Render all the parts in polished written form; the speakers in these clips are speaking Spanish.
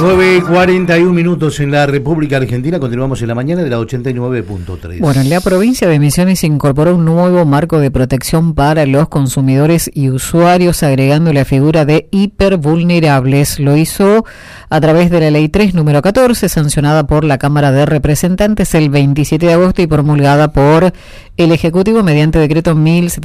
9:41 en la República Argentina. Continuamos en la mañana de la 89.3. Bueno, en la provincia de Misiones se incorporó un nuevo marco de protección para los consumidores y usuarios, agregando la figura de hipervulnerables. Lo hizo a través de la Ley 3, número 14, sancionada por la Cámara de Representantes el 27 de agosto y promulgada por el Ejecutivo mediante decreto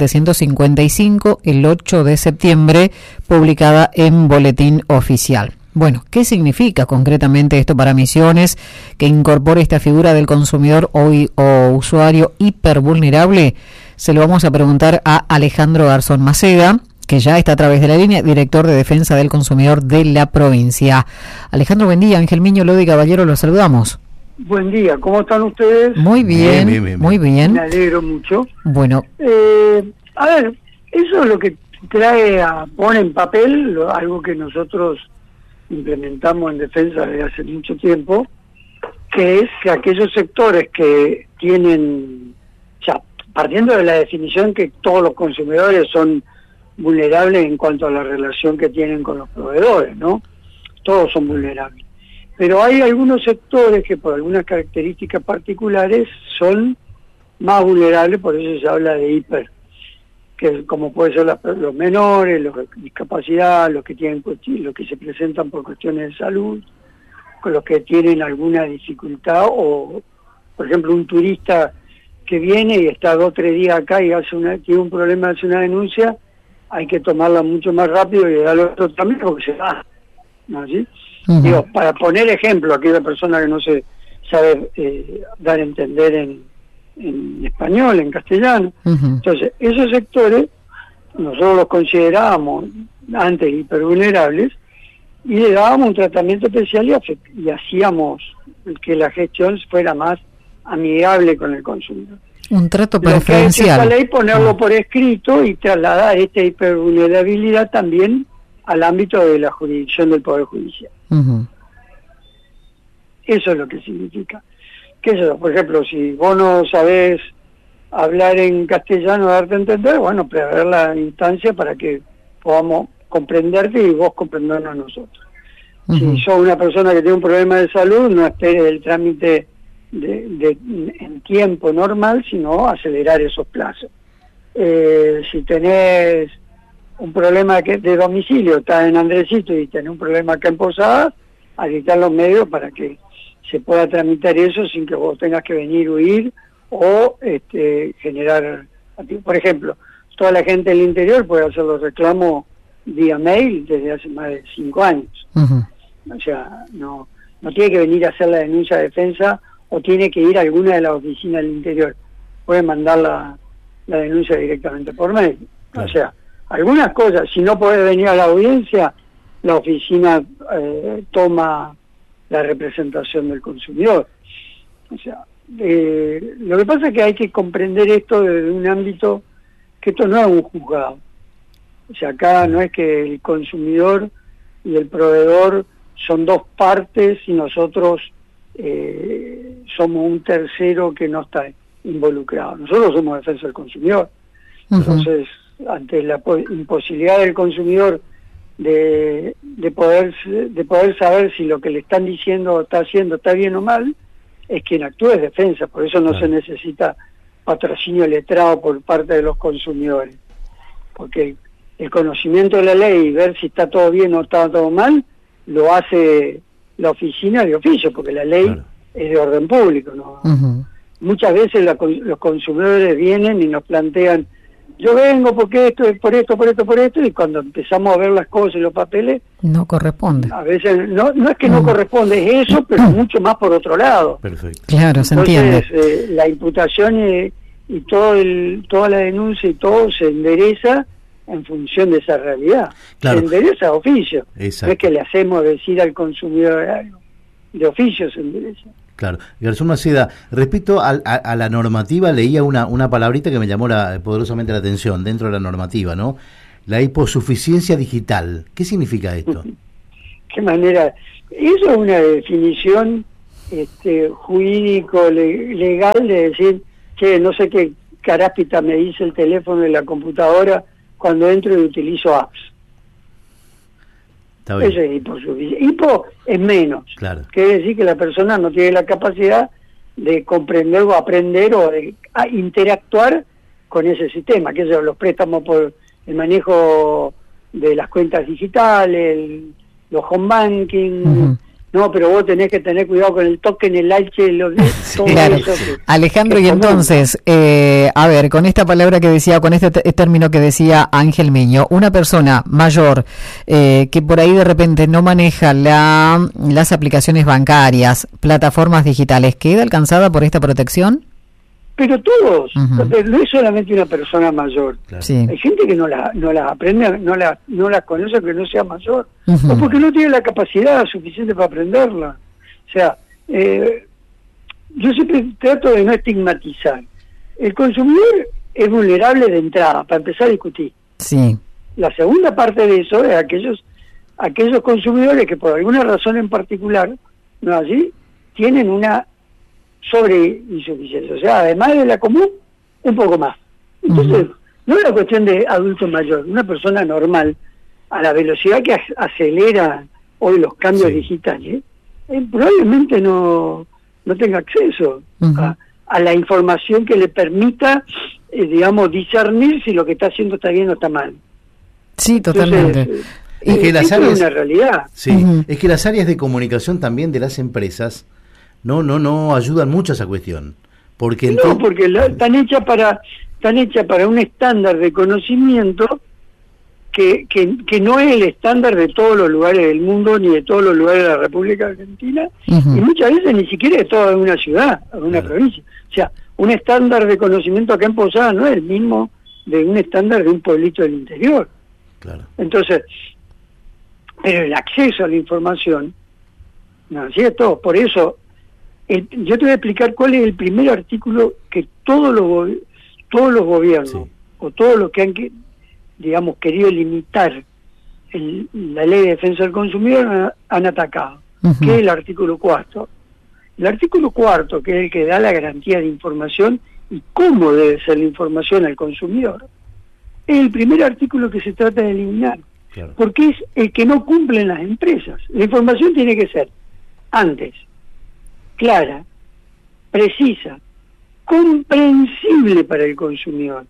1755 el 8 de septiembre, publicada en Boletín Oficial. Bueno, ¿qué significa concretamente esto para Misiones, que incorpore esta figura del consumidor o usuario hipervulnerable? Se lo vamos a preguntar a Alejandro Garzón Maceda, que ya está a través de la línea, director de Defensa del Consumidor de la provincia. Alejandro, buen día. Ángel Miño, Lodi Caballero, los saludamos. Buen día, ¿cómo están ustedes? Muy bien, bien. Muy bien. Me alegro mucho. Bueno. A ver, eso es lo que pone en papel algo que nosotros implementamos en defensa desde hace mucho tiempo, que es que aquellos sectores que tienen, o sea, partiendo de la definición que todos los consumidores son vulnerables en cuanto a la relación que tienen con los proveedores, ¿no? Todos son vulnerables. Pero hay algunos sectores que por algunas características particulares son más vulnerables, por eso se habla de hiper, que como puede ser los menores, los de discapacidad, los que se presentan por cuestiones de salud, con los que tienen alguna dificultad, o por ejemplo un turista que viene y está 2 o 3 días acá y tiene un problema, hace una denuncia, hay que tomarla mucho más rápido y darle otro también porque se va, ¿no? ¿Sí? Uh-huh. Digo, para poner ejemplo a aquella persona que no se sabe dar a entender en español, en castellano. Uh-huh. Entonces, esos sectores nosotros los considerábamos antes hipervulnerables y le dábamos un tratamiento especial y hacíamos que la gestión fuera más amigable con el consumidor. Un trato preferencial. Esta ley ponerlo por escrito y trasladar esta hipervulnerabilidad también al ámbito de la jurisdicción del Poder Judicial. Uh-huh. Eso es lo que significa. ¿Qué es eso? Por ejemplo, si vos no sabés hablar en castellano, darte a entender, bueno, prever la instancia para que podamos comprenderte y vos comprendernos a nosotros. Uh-huh. Si sos una persona que tiene un problema de salud, no esperes el trámite en tiempo normal, sino acelerar esos plazos. Si tenés un problema de domicilio, estás en Andresito y tenés un problema acá en Posadas, habilitar los medios para que se pueda tramitar eso sin que vos tengas que venir, huir o generar. Por ejemplo, toda la gente del interior puede hacer los reclamos vía mail desde hace más de 5 años. Uh-huh. O sea, no tiene que venir a hacer la denuncia de defensa o tiene que ir a alguna de las oficinas del interior. Puede mandar la denuncia directamente por mail. Uh-huh. O sea, algunas cosas, si no podés venir a la audiencia, la oficina toma la representación del consumidor. O sea, lo que pasa es que hay que comprender esto desde un ámbito que esto no es un juzgado. O sea, acá no es que el consumidor y el proveedor son dos partes y nosotros somos un tercero que no está involucrado. Nosotros somos defensa del consumidor. Uh-huh. Entonces, ante la imposibilidad del consumidor de poder saber si lo que le están diciendo o está haciendo está bien o mal, es quien actúa es defensa. Por eso no se necesita patrocinio letrado por parte de los consumidores, porque el conocimiento de la ley y ver si está todo bien o está todo mal lo hace la oficina de oficio, porque la ley es de orden público, ¿no? Uh-huh. Muchas veces los consumidores vienen y nos plantean: yo vengo porque por esto, y cuando empezamos a ver las cosas y los papeles... No corresponde. A veces, no es que no corresponde, es eso, pero mucho más por otro lado. Perfecto. Claro, se entiende. Entonces, la imputación y toda la denuncia y todo se endereza en función de esa realidad. Claro. Se endereza a oficio. Exacto. No es que le hacemos decir al consumidor algo. De oficio se endereza. Claro. Garzón Maceda, respecto a la normativa, leía una palabrita que me llamó poderosamente la atención dentro de la normativa, ¿no? La hiposuficiencia digital. ¿Qué significa esto? ¿Qué manera? Eso es una definición jurídico-legal de decir que no sé qué caráspita me dice el teléfono de la computadora cuando entro y utilizo apps. Está bien. Eso es hiposuficiencia. Hipo es menos. Claro. Quiere decir que la persona no tiene la capacidad de comprender o aprender o de interactuar con ese sistema, que son los préstamos por el manejo de las cuentas digitales, los home banking. No, pero vos tenés que tener cuidado con el token, el H, todo claro. eso. Alejandro, y entonces, a ver, con esta palabra que decía, con este término que decía Ángel Miño, una persona mayor que por ahí de repente no maneja las aplicaciones bancarias, plataformas digitales, ¿queda alcanzada por esta protección? Pero todos, no es solamente una persona mayor. Claro. Sí. Hay gente que no las aprende, no las conoce, que no sea mayor, o porque no tiene la capacidad suficiente para aprenderla. O sea, yo siempre trato de no estigmatizar. El consumidor es vulnerable de entrada, para empezar a discutir. Sí. La segunda parte de eso es aquellos consumidores que por alguna razón en particular, no así, tienen una sobre insuficiencia, o sea, además de la común, un poco más. Entonces, no es una cuestión de adulto mayor, una persona normal, a la velocidad que acelera hoy los cambios digitales, probablemente no tenga acceso a la información que le permita, digamos, discernir si lo que está haciendo está bien o está mal. Sí, totalmente. Entonces, es que las áreas, es una realidad. Sí, es que las áreas de comunicación también de las empresas no ayudan mucho a esa cuestión, porque porque están hechas para un estándar de conocimiento que no es el estándar de todos los lugares del mundo ni de todos los lugares de la República Argentina, y muchas veces ni siquiera de toda una ciudad o una provincia. O sea, un estándar de conocimiento acá en Posada no es el mismo de un estándar de un pueblito del interior. Claro. Entonces, pero el acceso a la información, ¿no es cierto? Por eso yo te voy a explicar cuál es el primer artículo que todos los gobiernos o todos los que han, digamos, querido limitar la ley de defensa del consumidor han atacado, que es el artículo 4. El artículo 4, que es el que da la garantía de información y cómo debe ser la información al consumidor, es el primer artículo que se trata de eliminar, porque es el que no cumplen las empresas. La información tiene que ser antes clara, precisa, comprensible para el consumidor.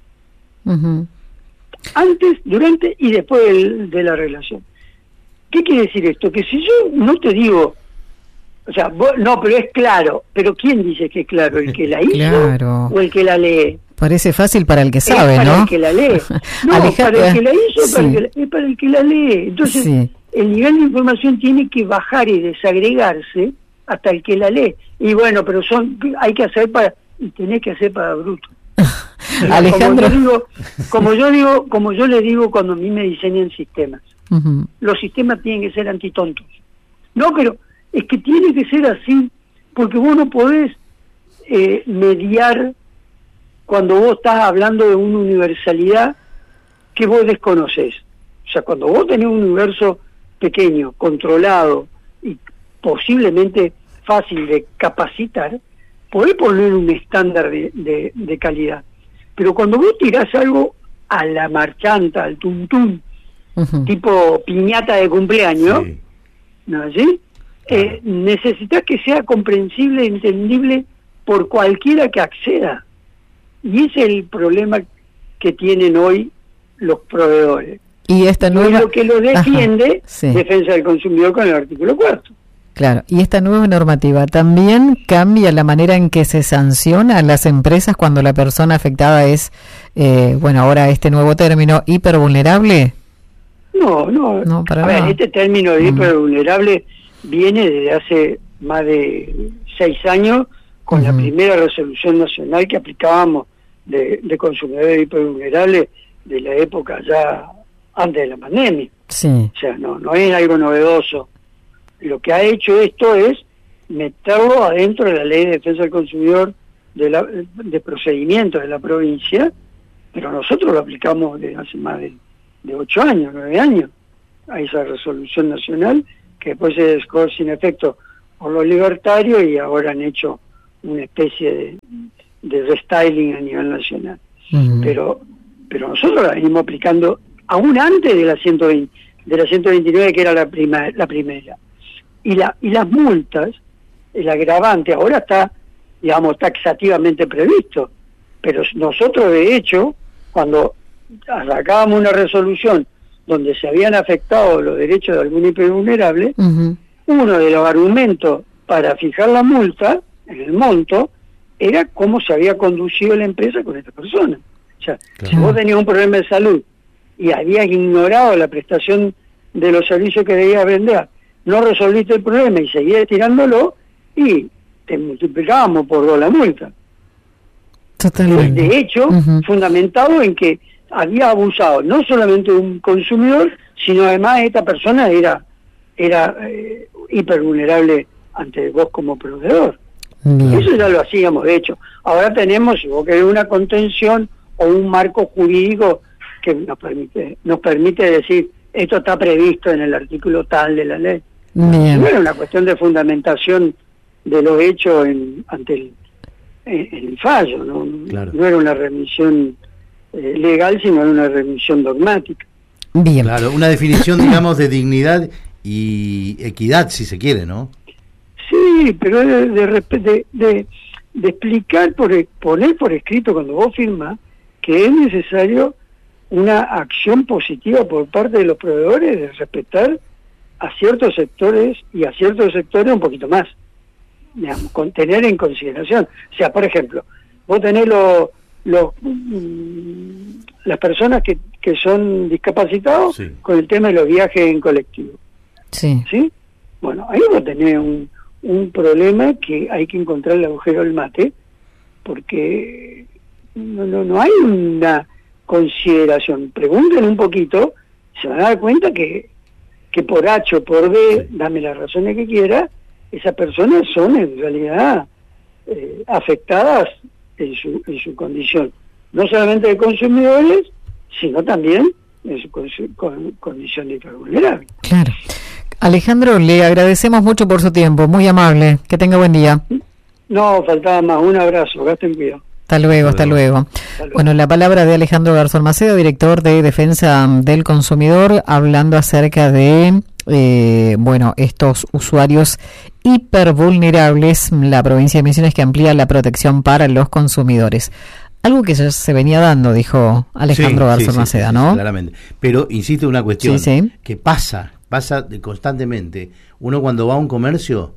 Antes, durante y después de la relación. ¿Qué quiere decir esto? Que si yo no te digo, o sea, no, pero es claro, pero ¿quién dice que es claro? ¿El que la hizo o el que la lee? Parece fácil para el que sabe, para ¿no? Para el que la lee. No, para el que la hizo, es para el que la lee. Entonces, el nivel de información tiene que bajar y desagregarse hasta el que la lee. Y bueno, pero hay que hacer y tenés que hacer para bruto. Alejandro, como yo le digo cuando a mí me diseñan sistemas, los sistemas tienen que ser antitontos. No, pero es que tiene que ser así, porque vos no podés mediar cuando vos estás hablando de una universalidad que vos desconocés. O sea, cuando vos tenés un universo pequeño, controlado y posiblemente fácil de capacitar, podés poner un estándar de calidad. Pero cuando vos tirás algo a la marchanta, al tuntún, tipo piñata de cumpleaños, ¿no es así? Necesitas que sea comprensible e entendible por cualquiera que acceda. Y ese es el problema que tienen hoy los proveedores. Y esta nueva... Y lo que lo defiende, defensa del consumidor con el artículo 4. Claro, y esta nueva normativa también cambia la manera en que se sanciona a las empresas cuando la persona afectada es, ahora este nuevo término, hipervulnerable. No, para a nada. ver, este término de hipervulnerable viene desde hace más de 6 años con la primera resolución nacional que aplicábamos de consumidores hipervulnerables de la época ya antes de la pandemia. Sí. O sea, no es algo novedoso. Lo que ha hecho esto es meterlo adentro de la Ley de Defensa del Consumidor de procedimientos de la provincia, pero nosotros lo aplicamos desde hace más de 8 años, 9 años, a esa resolución nacional, que después se dejó sin efecto por los libertarios y ahora han hecho una especie de restyling a nivel nacional. Pero nosotros la venimos aplicando aún antes de la 120. de la 129, que era la primera. Y las multas, el agravante ahora está, digamos, taxativamente previsto, pero nosotros de hecho, cuando sacábamos una resolución donde se habían afectado los derechos de algún hipervulnerable, uno de los argumentos para fijar la multa en el monto era cómo se había conducido la empresa con esta persona. O sea, si vos tenías un problema de salud y habías ignorado la prestación de los servicios que debías vender, no resolviste el problema y seguías tirándolo, y te multiplicábamos por 2 la multa. Totalmente. De hecho, fundamentado en que había abusado no solamente de un consumidor, sino además esta persona era hipervulnerable ante vos como proveedor. Bien. Eso ya lo hacíamos, de hecho. Ahora tenemos, si vos querés, una contención o un marco jurídico que nos permite decir, esto está previsto en el artículo tal de la ley. Bien. No era una cuestión de fundamentación de los hechos ante el fallo, ¿no? Claro. No era una remisión legal, sino era una remisión dogmática. Bien. Claro, una definición, digamos, de dignidad y equidad, si se quiere, ¿no? Sí, pero de explicar, poner por escrito cuando vos firmás que es necesario una acción positiva por parte de los proveedores de respetar a ciertos sectores y a ciertos sectores un poquito más, digamos, con tener en consideración. O sea, por ejemplo, vos tenés las personas que son discapacitados, sí, con el tema de los viajes en colectivo. Sí. ¿Sí? Bueno, ahí vos tenés un problema que hay que encontrar el agujero del mate, porque no hay una consideración. Pregunten un poquito, se van a dar cuenta que por H o por B, dame las razones que quiera, esas personas son en realidad afectadas en su condición, no solamente de consumidores, sino también en su condición de hipervulnerable. Claro. Alejandro, le agradecemos mucho por su tiempo, muy amable, que tenga buen día. No, faltaba más, un abrazo, gasten cuidado. Hasta luego, hasta luego. Bueno, la palabra de Alejandro Garzón Macedo, director de Defensa del Consumidor, hablando acerca de estos usuarios hipervulnerables, la provincia de Misiones, que amplía la protección para los consumidores. Algo que ya se venía dando, dijo Alejandro Garzón Macedo, ¿no? Sí, claramente. Pero insisto en una cuestión que pasa constantemente. Uno cuando va a un comercio,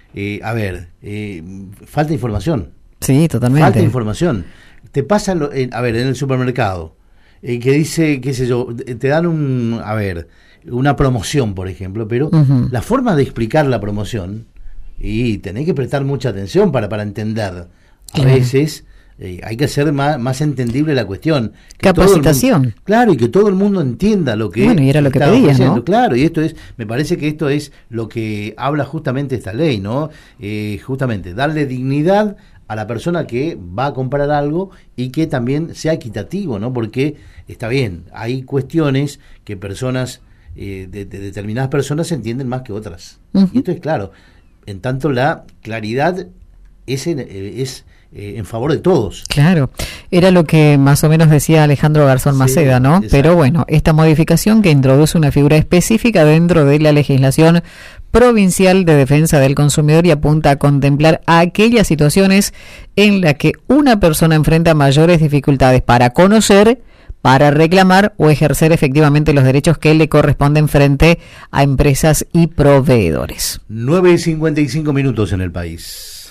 falta información. Sí, totalmente. Falta información. Te pasan, en el supermercado, que dice, qué sé yo, te dan una promoción, por ejemplo, pero la forma de explicar la promoción, y tenés que prestar mucha atención para entender. A veces hay que hacer más entendible la cuestión. Capacitación. Claro, y que todo el mundo entienda lo que... Bueno, y era lo que pedía, ¿no? Claro, y me parece que esto es lo que habla justamente esta ley, ¿no? Justamente, darle dignidad a la persona que va a comprar algo y que también sea equitativo, ¿no? Porque está bien, hay cuestiones que personas, de determinadas personas se entienden más que otras. Y esto es claro. En tanto, la claridad es en favor de todos. Claro, era lo que más o menos decía Alejandro Garzón Maceda, ¿no? Exacto. Pero bueno, esta modificación que introduce una figura específica dentro de la legislación provincial de defensa del consumidor y apunta a contemplar aquellas situaciones en las que una persona enfrenta mayores dificultades para conocer, para reclamar o ejercer efectivamente los derechos que le corresponden frente a empresas y proveedores. 9:55 en el país.